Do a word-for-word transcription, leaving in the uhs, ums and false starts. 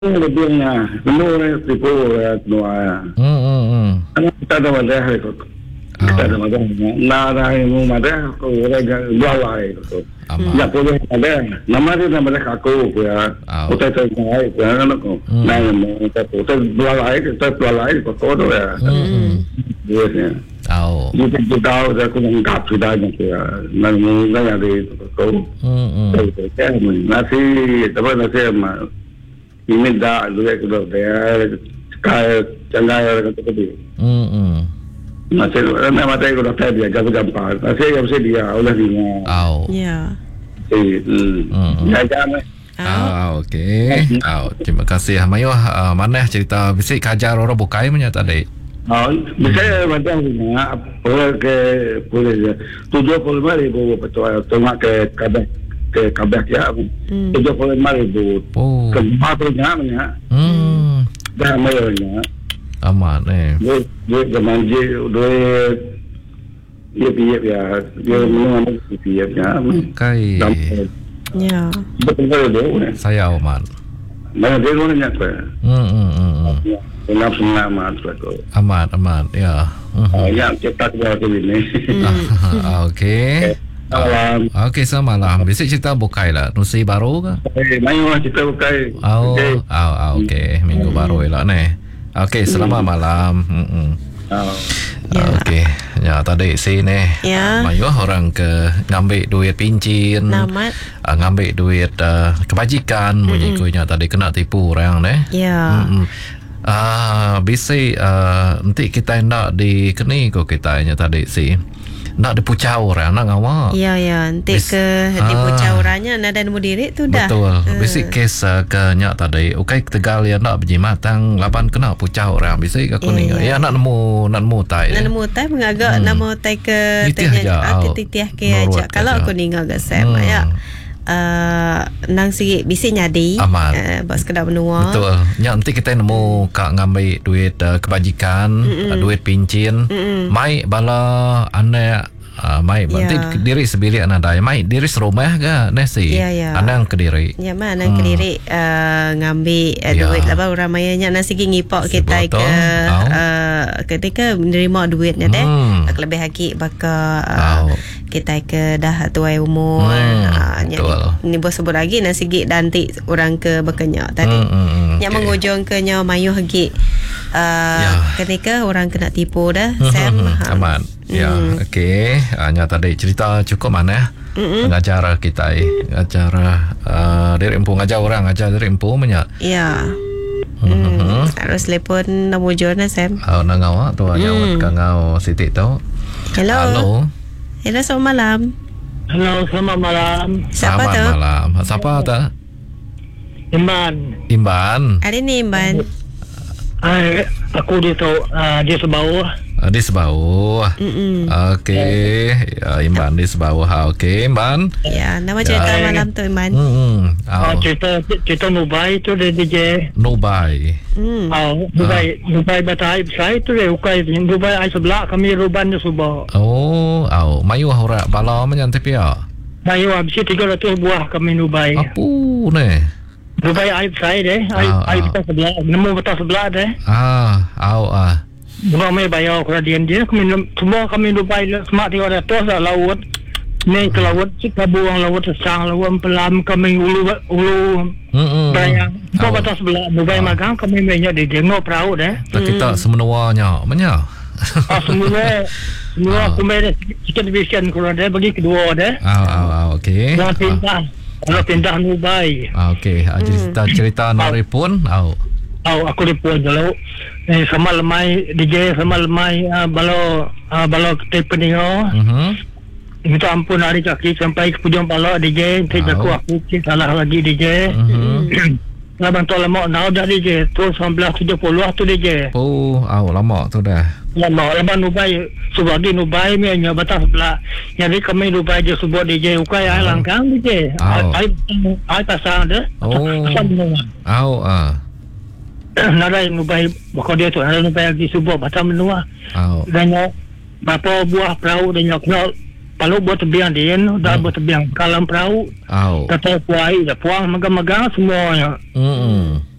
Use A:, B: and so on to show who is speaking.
A: lebihnya menurut tipu nuaya.
B: Hmm hmm hmm.
A: Kita ada madah itu. Kita ada madah. Nada yang madah ko orang dua lagi itu. Ya boleh ada. Nama dia nama dia aku ya. Kita tu naik ya kan aku. Naik kita kita dua lagi kita dua lagi ko tu ya. Hmm. Biasanya.
B: Oh.
A: Kita tahu saya pun enggak sudah gitu ya. Namun enggak ada itu ko. Hmm hmm. Kita nasi tapi nasi mah ini dah juga sudah dia kaya canggah kata tadi. Hmm hmm. Masih nama saya sudah saya dia jaga jampa. Masih yang saya dia ulah dia.
B: Oh.
C: Ya.
A: Eh, hmm. Ya jangan.
B: Ah, okey. Ah, terima kasih. Mayu uh, mana cerita bisik kajar orang bukai punya tadi.
A: Oh, bisa macam ni. Boleh ke boleh tujuh puluh lima ribu betul. Tengah ke kabeh ke kabeh ya. Tujuh puluh lima ribu.
B: Oh.
A: Kematannya ya.
B: Hmm.
A: Dah mayarnya.
B: Aman eh.
A: Dia dia kemanji duit. Dia piap ya. Dia menang piap ya.
B: Kai.
C: Ya.
A: Betul betul.
B: Saya aman.
A: Mana dia lu nak apa?
B: Hmm hmm hmm.
A: Kenapa semua aman tu?
B: Aman aman ya.
A: Oh, yang cepat dia tu ini.
B: Okey.
A: Malam.
B: Okey, selamat malam. Bisik cerita bukai lah. Nusi baru ke?
A: Eh, main lah cerita bukai.
B: Oh, oh, oh okey. Minggu baru elok ni. Okey, selamat malam. Hmm.
A: Oh.
B: Ya. Okey. Ya, tadi sini.
C: Ya.
B: Mayu orang ke ngambil duit pincin.
C: Namat.
B: Uh, ngambil duit uh, kebajikan. Bunyi kuenya tadi kena tipu orang ni.
C: Ya.
B: Hmm. Ah, bisik uh, nanti kita nak di keni ko kita nya tadi si. Nak dipucau orang nak ngawak.
C: Ya ya, nanti
B: Bis,
C: ke
B: ah,
C: dipucaurannya nak dan mudirik tu dah.
B: Betul. Uh. Bisik kes uh, ke nyak tadi. Okey Tegal ya nak biji matang lapan kena pucau orang bisik aku ni. Ya nak nemu nak nemu tai.
C: Nak nemu tai mengagak hmm. nama tai ke
B: tanya
C: titiah ke aja. Kalau aku ni ngagak sama hmm. ya. Uh, nang sikit bisik nyadi uh, buat sekedar menua.
B: Betul. Ya nanti kita nemu kak ngambil duit uh, kebajikan, uh, duit pincin. Mm-mm. Mai bala anak uh, mai nanti yeah. Diri sebiri anak dai. Mai diri serumah ke nasi.
C: Yeah, yeah.
B: Anak kediri.
C: Ya mah anak hmm. kediri uh, ngambil uh, yeah. duit lah baru ramainya nasi ngipok kita ke oh. uh, ketika menerima duitnya deh. Hmm. Lebih lagi bakal uh, oh. kita ke dah tuai umur. Hmm. Uh, ni bos sebut lagi nasi gig dantik orang ke berkenyak tadi. Hmm, hmm, yang okay. Mengujung ke nya mayuh gig uh, ya. Ketika orang kena tipu dah. Hmm, Sam
B: hmm, aman. Hmm. Ya, okey. Hanya tadi cerita cukup mana? Mm-mm. Ngajar kita ngajar uh, dari empu ngajar orang ngajar dari empu menyak.
C: Ya. Hmm. Hmm. Harus telepon nombor jona Sam.
B: Oh, nangau tu aja hmm. Kangau Siti tu.
C: Hello.
B: Hello.
C: Hello, selamat malam.
A: Halo, selamat malam.
C: Siapa
B: selamat
C: tu?
B: Malam. Siapa tu?
A: Imban.
B: Imban.
C: Ada ni Imban.
A: Ay, aku di tu uh, di sebawah.
B: Uh, di sebawah. Okey. Ya, Imban di sebawah. Okey, Imban.
C: Ya, nama cerita ya. Malam tu Imban.
B: Hmm.
A: Oh. Uh, cerita cerita Nubai tu dia D J.
B: Nubai.
C: Hmm.
A: Oh, Nubai, uh. Nubai batai saya tu dia ukai Nubai ai sebelah kami ruban di Subah.
B: Oh, au, mayu ora bala menyantai pia.
A: Mayu habis tiga ratus buah kami Nubai.
B: Apa ni?
A: Nubai ai saya deh, ai ai batas sebelah, nemu batas sebelah deh.
B: Ah, au ah.
A: Kami bayar kerajaan dia, kami semua kami Dubai semak tiga ratus lah laut. Ni ke laut, kita buang laut sesang, laut pelam kami ulu ulu bayar. Semua batas sebelah Dubai magang kami banyak di jengok perahu deh.
B: Tak kita semenuanya, mana?
A: Ah semua semua kami sikit division kurang deh bagi kedua deh.
B: Ah ah okey.
A: Kalau pindah, kalau pindah Dubai.
B: Ah okey, cerita cerita nari pun, au.
A: Oh, aku report dulu. Eh, sama lemai D J sama lemai uh, balo uh, balo tepening oh. Mhm. Minta ampun hari kaki sampai ke pujung balo D J, tidak aku aku salah lagi D J. Mhm. Laban tu lama now dah D J, tu seribu sembilan ratus tujuh puluh tu D J.
B: Oh, au lama tu dah.
A: Lama, laban Dubai sebagai Dubai ni nya batas sebelah. Jadi kami Dubai je sebut D J ukai ai langkang D J. Ai ai pasang dah.
B: Oh. Au ah.
A: Nada Nubai bakal dia tu nada Nubai lagi subuh batam menua. Oh. Dan berapa buah perahu dan kena palu buat tebiang dia dah buat tebiang kalam perahu. Oh. Kata puai dah puang megang-megang semuanya. Hmm.